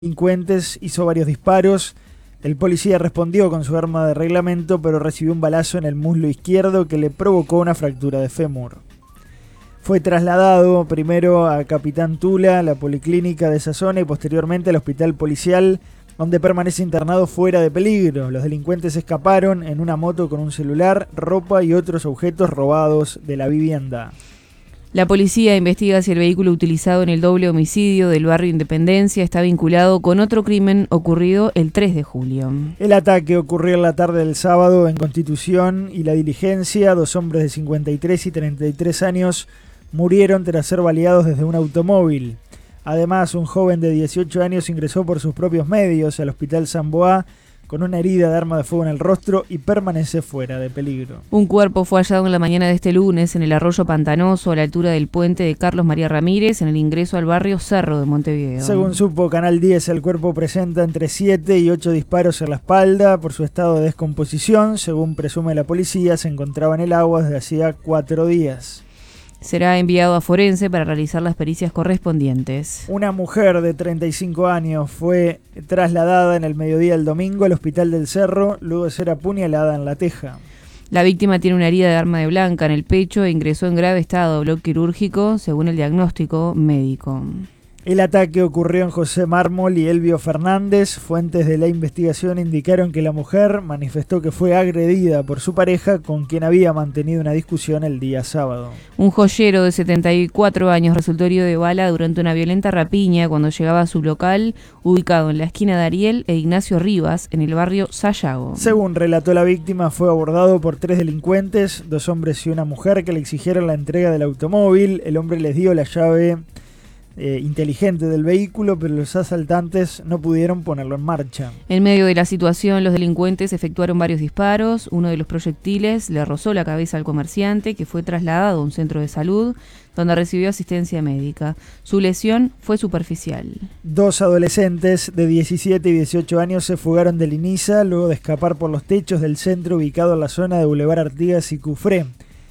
Delincuentes hizo varios disparos. El policía respondió con su arma de reglamento, pero recibió un balazo en el muslo izquierdo que le provocó una fractura de fémur. Fue trasladado primero a Capitán Tula, la policlínica de esa zona, y posteriormente al hospital policial, donde permanece internado fuera de peligro. Los delincuentes escaparon en una moto con un celular, ropa y otros objetos robados de la vivienda. La policía investiga si el vehículo utilizado en el doble homicidio del barrio Independencia está vinculado con otro crimen ocurrido el 3 de julio. El ataque ocurrió en la tarde del sábado en Constitución y La Diligencia. 2 hombres de 53 y 33 años murieron tras ser baleados desde un automóvil. Además, un joven de 18 años ingresó por sus propios medios al Hospital San Boa con una herida de arma de fuego en el rostro y permanece fuera de peligro. Un cuerpo fue hallado en la mañana de este lunes en el arroyo Pantanoso, a la altura del puente de Carlos María Ramírez, en el ingreso al barrio Cerro de Montevideo. Según supo Canal 10, el cuerpo presenta entre 7 y 8 disparos en la espalda por su estado de descomposición. Según presume la policía, se encontraba en el agua desde hacía 4 días. Será enviado a forense para realizar las pericias correspondientes. Una mujer de 35 años fue trasladada en el mediodía del domingo al Hospital del Cerro luego de ser apuñalada en la teja. La víctima tiene una herida de arma de blanca en el pecho e ingresó en grave estado a bloque quirúrgico, según el diagnóstico médico. El ataque ocurrió en José Mármol y Elvio Fernández. Fuentes de la investigación indicaron que la mujer manifestó que fue agredida por su pareja, con quien había mantenido una discusión el día sábado. Un joyero de 74 años resultó herido de bala durante una violenta rapiña cuando llegaba a su local, ubicado en la esquina de Ariel e Ignacio Rivas, en el barrio Sayago. Según relató la víctima, fue abordado por 3 delincuentes, 2 hombres y una mujer, que le exigieron la entrega del automóvil. El hombre les dio la llave inteligente del vehículo, pero los asaltantes no pudieron ponerlo en marcha. En medio de la situación, los delincuentes efectuaron varios disparos. Uno de los proyectiles le rozó la cabeza al comerciante, que fue trasladado a un centro de salud, donde recibió asistencia médica. Su lesión fue superficial. 2 adolescentes de 17 y 18 años se fugaron del INISA luego de escapar por los techos del centro ubicado en la zona de Boulevard Artigas y Cufré.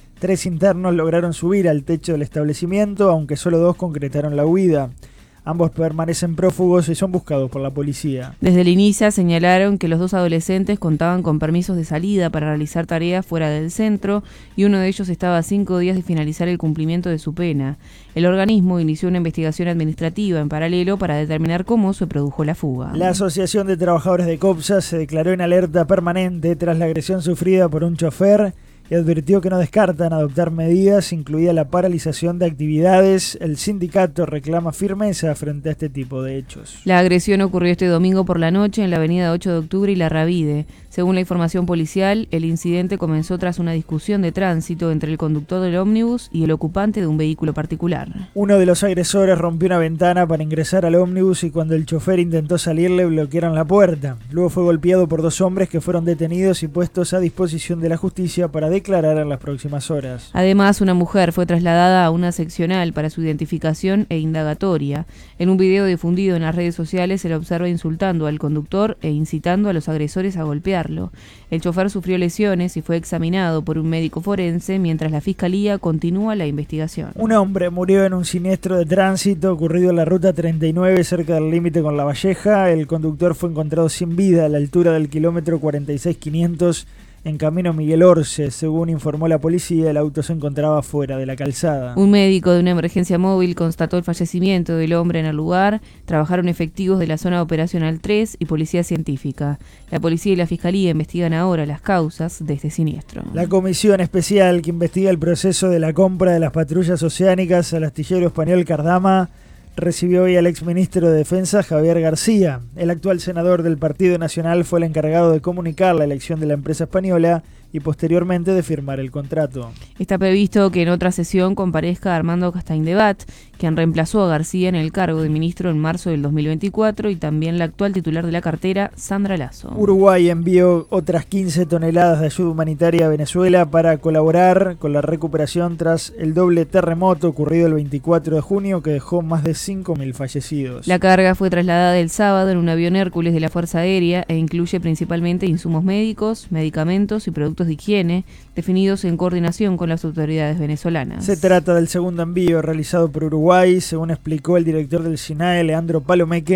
3 internos lograron subir al techo del establecimiento, aunque solo 2 concretaron la huida. Ambos permanecen prófugos y son buscados por la policía. Desde el INISA señalaron que los 2 adolescentes contaban con permisos de salida para realizar tareas fuera del centro y uno de ellos estaba a 5 días de finalizar el cumplimiento de su pena. El organismo inició una investigación administrativa en paralelo para determinar cómo se produjo la fuga. La Asociación de Trabajadores de COPSA se declaró en alerta permanente tras la agresión sufrida por un chofer y advirtió que no descartan adoptar medidas, incluida la paralización de actividades. El sindicato reclama firmeza frente a este tipo de hechos. La agresión ocurrió este domingo por la noche en la avenida 8 de octubre y La Ravide. Según la información policial, el incidente comenzó tras una discusión de tránsito entre el conductor del ómnibus y el ocupante de un vehículo particular. Uno de los agresores rompió una ventana para ingresar al ómnibus y cuando el chofer intentó salir le bloquearon la puerta. Luego fue golpeado por 2 hombres que fueron detenidos y puestos a disposición de la justicia para declarar en las próximas horas. Además, una mujer fue trasladada a una seccional para su identificación e indagatoria. En un video difundido en las redes sociales se le observa insultando al conductor e incitando a los agresores a golpearlo. El chofer sufrió lesiones y fue examinado por un médico forense mientras la fiscalía continúa la investigación. Un hombre murió en un siniestro de tránsito ocurrido en la ruta 39 cerca del límite con La Valleja. El conductor fue encontrado sin vida a la altura del kilómetro 46500 en camino Miguel Orce. Según informó la policía, el auto se encontraba fuera de la calzada. Un médico de una emergencia móvil constató el fallecimiento del hombre en el lugar. Trabajaron efectivos de la zona operacional 3 y policía científica. La policía y la fiscalía investigan ahora las causas de este siniestro. La comisión especial que investiga el proceso de la compra de las patrullas oceánicas al astillero español Cardama recibió hoy al exministro de Defensa, Javier García. El actual senador del Partido Nacional fue el encargado de comunicar la elección de la empresa española y posteriormente de firmar el contrato. Está previsto que en otra sesión comparezca Armando Castañdebat, quien reemplazó a García en el cargo de ministro en marzo del 2024, y también la actual titular de la cartera, Sandra Lasso. Uruguay envió otras 15 toneladas de ayuda humanitaria a Venezuela para colaborar con la recuperación tras el doble terremoto ocurrido el 24 de junio que dejó más de 5.000 fallecidos. La carga fue trasladada el sábado en un avión Hércules de la Fuerza Aérea e incluye principalmente insumos médicos, medicamentos y productos de higiene, definidos en coordinación con las autoridades venezolanas. Se trata del segundo envío realizado por Uruguay, según explicó el director del SINAE, Leandro Palomeque.